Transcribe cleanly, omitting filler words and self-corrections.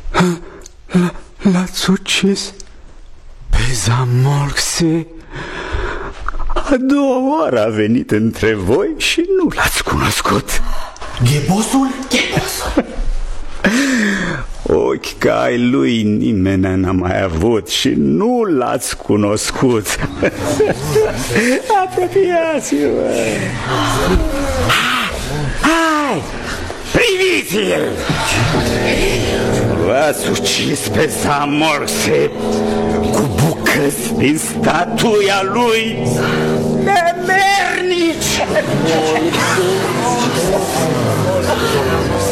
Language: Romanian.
L-ați ucis pe Zamolxe? A doua oară a venit între voi și nu l-ați cunoscut. Ghebosul? Ochi ca ai lui nimeni n-a mai avut și nu l-ați cunoscut. Apropiați-vă. Hai, priviți-l! L-ați ucis pe Zamolxe cu bucăți din statuia lui. Nemernici!